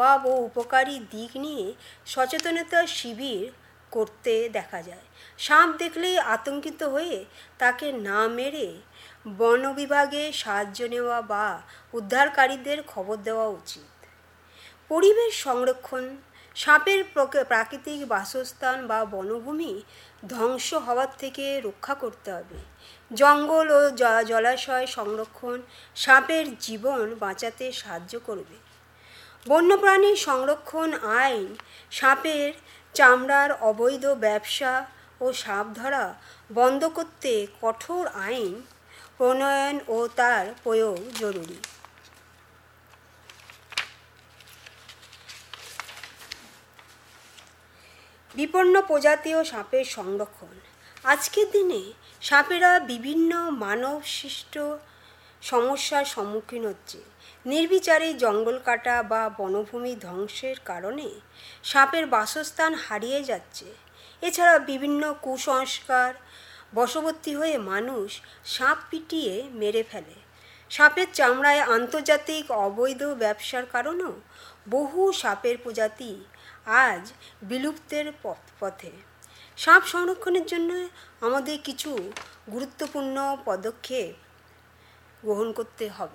ও উপকারী দিক নিয়ে সচেতনতা শিবির করতে দেখা যায়। সাপ দেখলেই আতঙ্কিত হয়ে তাকে না মেরে বন বিভাগে সাহায্য নেওয়া বা উদ্ধারকারীদের খবর দেওয়া উচিত। পরিবেশ সংরক্ষণ, সাপের প্রাকৃতিক বাসস্থান বা বনভূমি ধ্বংস হওয়ার থেকে রক্ষা করতে হবে। জঙ্গল ও জলাশয় সংরক্ষণ সাপের জীবন বাঁচাতে সাহায্য করবে। বন্যপ্রাণী সংরক্ষণ আইন সাপের চামড়ার অবৈধ ব্যবসা ও সাপ ধরা বন্ধ করতে কঠোর আইন প্রণয়ন ও তার প্রয়োগ জরুরি। বিপন্ন প্রজাতি ও সাপের সংরক্ষণ। আজকের দিনে সাপেরা বিভিন্ন মানব সৃষ্ট সমস্যার সম্মুখীন হচ্ছে। নির্বিচারে জঙ্গল কাটা বা বনভূমি ধ্বংসের কারণে সাপের বাসস্থান হারিয়ে যাচ্ছে। এছাড়া বিভিন্ন কুসংস্কার বশবর্তী হয়ে মানুষ সাপ পিটিয়ে মেরে ফেলে। সাপের চামড়ায় আন্তর্জাতিক অবৈধ ব্যবসার কারণেও বহু সাপের প্রজাতি আজ বিলুপ্তের পথে। সাপ সংরক্ষণের জন্য আমাদের কিছু গুরুত্বপূর্ণ পদক্ষেপ গ্রহণ করতে হবে।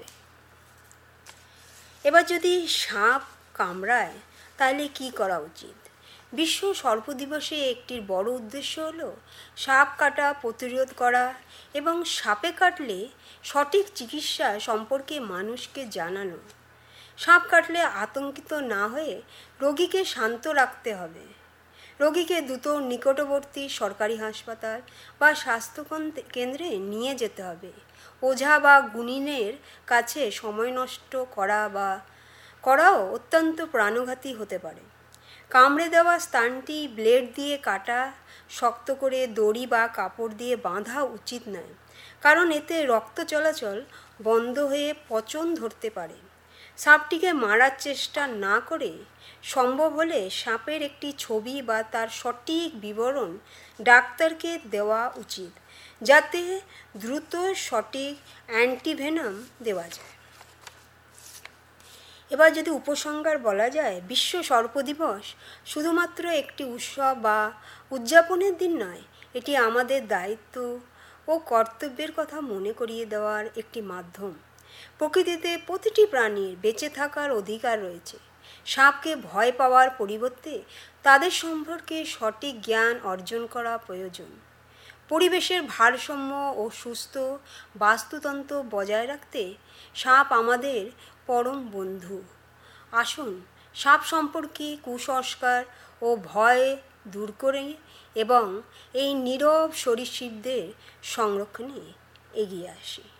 এবার যদি সাপ কামড়ায় তাহলে কি করা উচিত? বিশ্ব সর্প দিবসে একটি বড় উদ্দেশ্য হলো সাপ কাটা প্রতিরোধ করা এবং সাপে কাটলে সঠিক চিকিৎসা সম্পর্কে মানুষকে জানানো। সাপ কাটলে আতঙ্কিত না হয়ে রোগীকে শান্ত রাখতে হবে। রোগীকে দ্রুত নিকটবর্তী সরকারি হাসপাতাল বা স্বাস্থ্য কেন্দ্রে নিয়ে যেতে হবে। ওঝা বা গুণিনের কাছে সময় নষ্ট করাও অত্যন্ত প্রাণঘাতী হতে পারে। কামড়ে দেওয়া স্থানটি ব্লেড দিয়ে কাটা, শক্ত করে দড়ি বা কাপড় দিয়ে বাঁধা উচিত নয়, কারণ এতে রক্ত চলাচল বন্ধ হয়ে পচন ধরতে পারে। সাপটিকে মারার চেষ্টা না করে সম্ভব হলে সাপের একটি ছবি বা তার সঠিক বিবরণ ডাক্তারকে দেওয়া উচিত, যাতে দ্রুত সঠিক অ্যান্টিভেনম দেওয়া যায়। এবার যদি উপসংহার বলা যায়, বিশ্ব সর্প দিবস শুধুমাত্র একটি উৎসব বা উদযাপনের দিন নয়, এটি আমাদের দায়িত্ব ও কর্তব্যের কথা মনে করিয়ে দেওয়ার একটি মাধ্যম। প্রকৃতিতে প্রতিটি প্রাণীর বেঁচে থাকার অধিকার রয়েছে। সাপকে ভয় পাওয়ার পরিবর্তে তাদের সম্পর্কে সঠিক জ্ঞান অর্জন করা প্রয়োজন। পরিবেশের ভারসাম্য ও সুস্থ বাস্তুতন্ত্র বজায় রাখতে সাপ আমাদের পরম বন্ধু। আসুন সাপ সম্পর্কে কুসংস্কার ও ভয় দূর করে এবং এই নীরব সরীসৃপদের সংরক্ষণে এগিয়ে আসি।